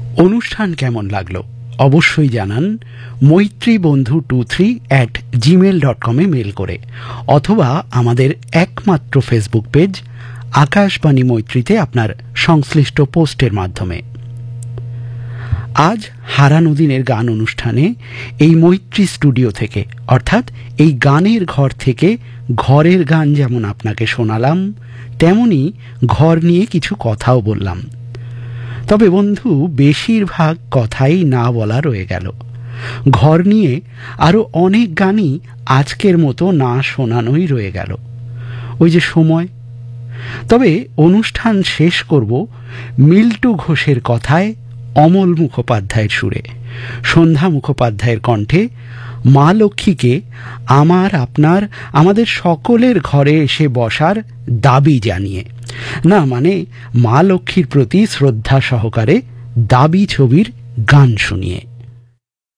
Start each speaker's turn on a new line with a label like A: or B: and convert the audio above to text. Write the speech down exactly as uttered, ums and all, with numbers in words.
A: অনুষ্ঠান কেমন লাগলো অবশ্যই জানান মৈত্রী বন্ধু two three at Gmail dot কমে মেল করে, অথবা আমাদের একমাত্র ফেসবুক পেজ আকাশবাণী মৈত্রীতে আপনার সংশ্লিষ্ট পোস্টের মাধ্যমে। আজ হারানো দিনের গান অনুষ্ঠানে এই মৈত্রী স্টুডিও থেকে, অর্থাৎ এই গানের ঘর থেকে ঘরের গান যেমন আপনাকে শোনালাম, তেমনি ঘর নিয়ে কিছু কথাও বললাম। তবে বন্ধু, বেশিরভাগ কথাই না বলা রয়ে গেল। ঘর নিয়ে আরো অনেক গানই আজকের মতো না শোনানোই রয়ে গেল, ওই যে সময়। তবে অনুষ্ঠান শেষ করব মিল্টু ঘোষের কথায়, অমল মুখোপাধ্যায়ের সুরে, সন্ধ্যা মুখোপাধ্যায়ের কণ্ঠে মা লক্ষ্মীকে আমার, আপনার, আমাদের সকলের ঘরে এসে বসার দাবি জানিয়ে, না মানে মা লক্ষ্মীর প্রতি শ্রদ্ধা সহকারে দাবি ছবির গান শুনিয়ে।